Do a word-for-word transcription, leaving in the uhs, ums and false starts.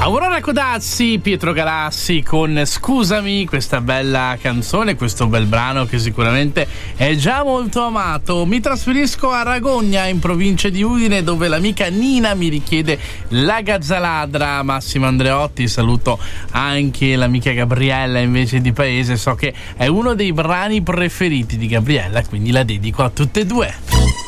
Aurora Codazzi, Pietro Galassi con Scusami, questa bella canzone, questo bel brano che sicuramente è già molto amato. Mi trasferisco a Ragogna, in provincia di Udine, dove l'amica Nina mi richiede La Gazzaladra. Massimo Andreotti, saluto anche l'amica Gabriella invece di paese, so che è uno dei brani preferiti di Gabriella, quindi la dedico a tutte e due.